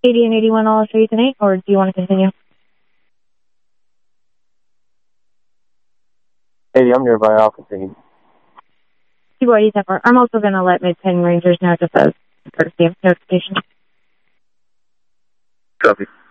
80 and 81, I'll show you tonight, or do you want to continue? 80, I'm nearby. I'll continue. Keyboard 84. I'm also going to let Mid-Penn Rangers know just as courtesy of notification. Copy.